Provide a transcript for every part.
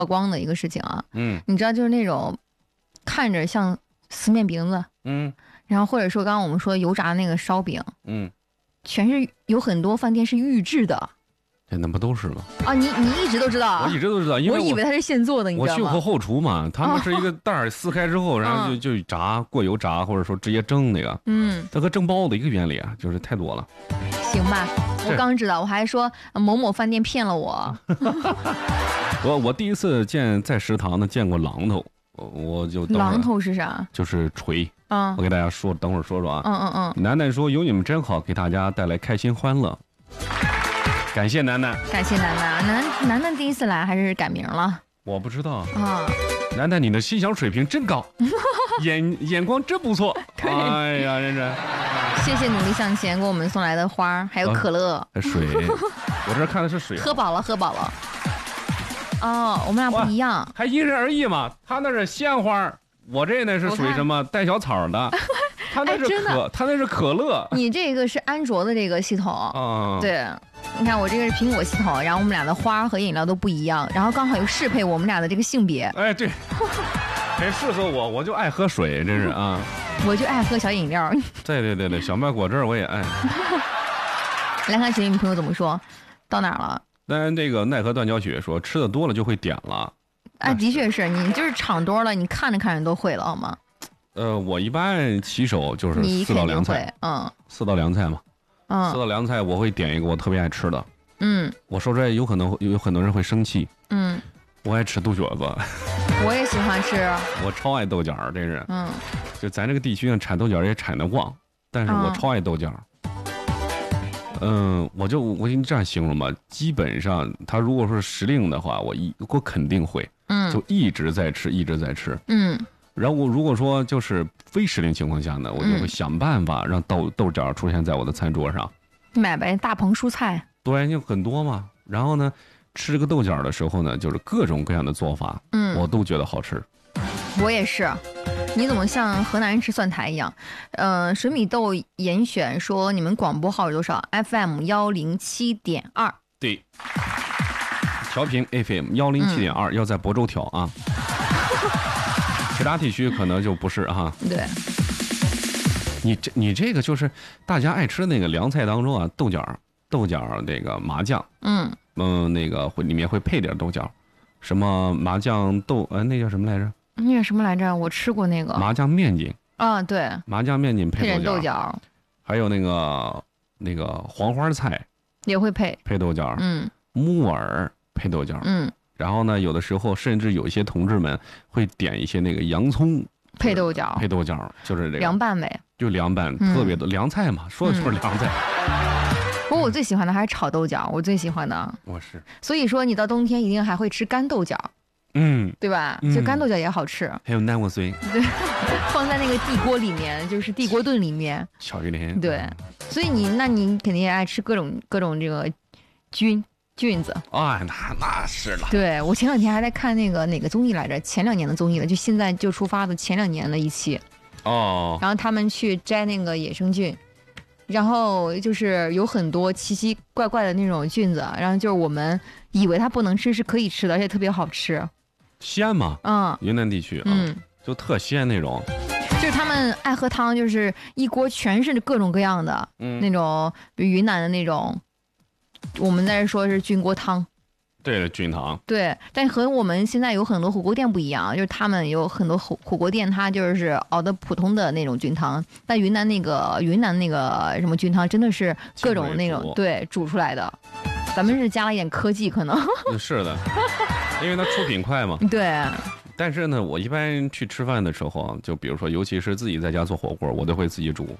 光的一个事情啊。你知道就是那种看着像撕面饼子，然后或者说刚刚我们说油炸那个烧饼，全是有很多饭店是预制的。 那不都是吗？ 啊，你一直都知道？ 我一直都知道，因为我以为它是现做的，你知道吗？ 我去过后厨嘛，他们是一个袋儿撕开之后，然后就炸，过油炸，或者说直接蒸那个。它和蒸包子一个原理啊，就是太多了。 行吧，我刚知道，我还说某某饭店骗了我。 我第一次在食堂呢见过榔头，我就榔头是啥？ 就是锤。我给大家说，等会儿说说啊。楠楠说有你们真好，给大家带来开心欢乐。感谢楠楠， 感谢楠楠。楠楠第一次来还是改名了？ 我不知道啊。楠楠，你的欣赏水平真高，眼光真不错。哎呀，认真。 谢谢努力向前给我们送来的花，还有可乐、 水。我这看的是水。 喝饱了，喝饱了。哦，我们俩不一样， 还因人而异嘛。他那是鲜花，我这呢是属于什么带小草的。他那是可乐。你这个是安卓的这个系统。对。你看我这个是苹果系统，然后我们俩的花和饮料都不一样，然后刚好又适配我们俩的这个性别。哎，对，很适合我，我就爱喝水，真是啊。我就爱喝小饮料。对，小麦果汁我也爱。来看群里朋友怎么说，到哪儿了？但这个奈何断脚雪说吃的多了就会点了。哎，的确是你就是尝多了，你看着看着都会了，好吗？我一般起手就是4道凉菜，4道凉菜嘛。4道凉菜我会点一个我特别爱吃的。我说出来有很多人会生气。我爱吃豆角子。我也喜欢吃。我超爱豆角，这是。就咱这个地区呢，产豆角也产得旺，但是我超爱豆角。我给你这样形容吧，基本上他如果说是时令的话，我肯定会。就一直在吃，一直在吃。然后我如果说就是非时令情况下呢，我就会想办法让豆角出现在我的餐桌上。买呗，大棚蔬菜。对，就很多嘛。然后呢，吃这个豆角的时候呢，就是各种各样的做法，我都觉得好吃。我也是。你怎么像河南人吃蒜苔一样？水米豆严选说你们广播号是多少 ？FM 107.2。对，调频 FM 107.2，要在亳州调啊。其他地区可能就不是哈。对，你这个就是大家爱吃的那个凉菜当中啊，豆角那个麻酱，那个里面会配点豆角，什么麻酱那叫什么来着？那叫什么来着？我吃过那个麻酱面筋啊，对，麻酱面筋配豆角，还有那个黄花菜也会配豆角，木耳配豆角，然后呢，有的时候甚至有一些同志们会点一些那个洋葱配豆角，就是这个凉拌呗，就凉拌，特别多凉菜嘛，说的就是凉菜。不过我最喜欢的还是炒豆角，我最喜欢的。我是。所以说你到冬天一定还会吃干豆角，对吧？就干豆角也好吃。还有南瓜碎，对，放在那个地锅里面，就是地锅炖里面。小鱼莲。对，所以你肯定也爱吃各种这个菌子。哎，那是了。对，我前两天还在看那个哪个综艺来着，前2年的综艺了，就现在就出发的前2年的一期。然后他们去摘那个野生菌，然后就是有很多奇奇怪怪的那种菌子，然后就是我们以为它不能吃，是可以吃的，而且特别好吃。鲜吗？云南地区就特鲜那种。就是他们爱喝汤，就是一锅全是各种各样的那种云南的那种。我们在这说是菌锅汤，对，菌汤，对，但和我们现在有很多火锅店不一样，就是他们有很多火锅店，它就是熬的普通的那种菌汤，但云南那个什么菌汤真的是各种那种对煮出来的，咱们是加了一点科技可能。是的，因为它出品快嘛。对。但是呢，我一般去吃饭的时候，就比如说，尤其是自己在家做火锅，我都会自己煮。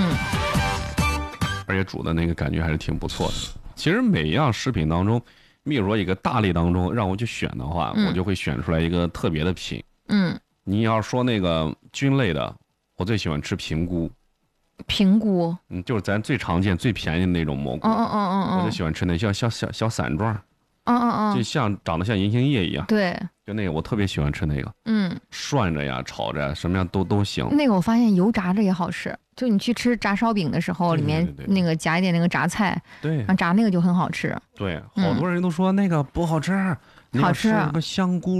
而且煮的那个感觉还是挺不错的。其实每样食品当中，比如说一个大类当中让我去选的话，我就会选出来一个特别的品。你要说那个菌类的，我最喜欢吃平菇。平菇，就是咱最常见、最便宜的那种蘑菇。我就喜欢吃那小伞状。就长得像银杏叶一样。对，就那个我特别喜欢吃那个。涮着呀、炒着呀，什么样都行。那个我发现油炸着也好吃。就你去吃炸烧饼的时候，里面那个夹一点那个榨菜，对，然后炸那个就很好吃。对，好多人都说那个不好吃， 好吃。 什么香菇